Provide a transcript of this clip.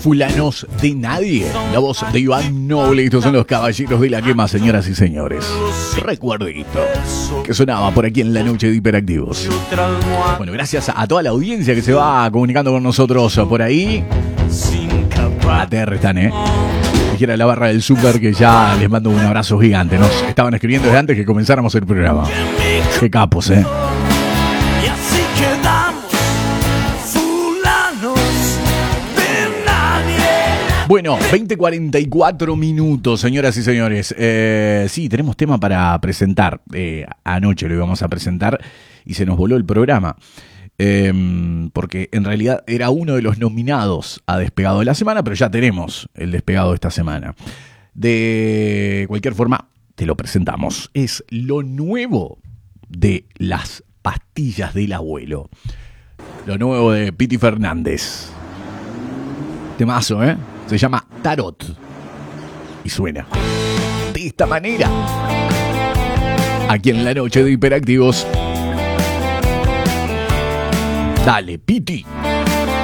Fulanos de Nadie. La voz de Iván Noble. Estos son los Caballeros de la Quema, señoras y señores. Recuerdito que sonaba por aquí en la noche de Hiperactivos. Bueno, gracias a toda la audiencia que se va comunicando con nosotros por ahí. ATR están, Dijera la barra del súper que ya les mando un abrazo gigante. Nos estaban escribiendo desde antes que comenzáramos el programa. Qué capos, Bueno, 20:44 minutos, señoras y señores. Sí, tenemos tema para presentar. Anoche lo íbamos a presentar y se nos voló el programa. Porque en realidad era uno de los nominados a Despegado de la semana, pero ya tenemos el Despegado de esta semana. De cualquier forma, te lo presentamos. Es lo nuevo de las pastillas del abuelo. Lo nuevo de Piti Fernández. Temazo, Se llama Tarot. Y suena de esta manera. Aquí en la noche de Hiperactivos. Dale, Piti.